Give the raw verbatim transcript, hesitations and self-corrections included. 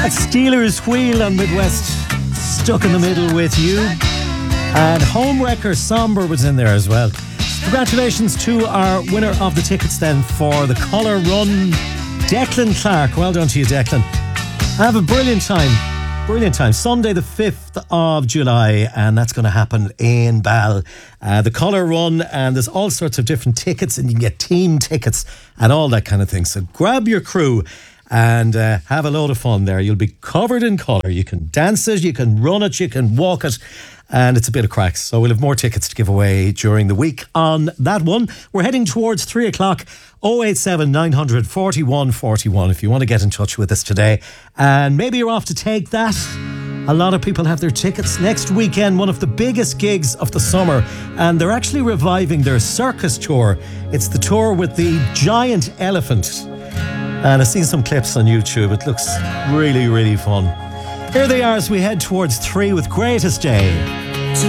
Steelers Wheel on Midwest, stuck in the middle with you. And Homewrecker Somber was in there as well. Congratulations to our winner of the tickets then for the Colour Run, Declan Clark. Well done to you, Declan. Have a brilliant time. Brilliant time. Sunday the fifth of July, and that's going to happen in Bal. Uh, the Colour Run, and there's all sorts of different tickets, and you can get team tickets and all that kind of thing. So grab your crew and uh, have a load of fun there. You'll be covered in colour. You can dance it, you can run it, you can walk it, and it's a bit of cracks. So we'll have more tickets to give away during the week on that one. We're heading towards three o'clock. oh eight seven nine hundred forty-one forty-one if you want to get in touch with us today. And maybe you're off to take that. A lot of people have their tickets next weekend, one of the biggest gigs of the summer, and they're actually reviving their circus tour. It's the tour with the giant elephant. And I've seen some clips on YouTube. It looks really, really fun. Here they are as we head towards three with Greatest Day.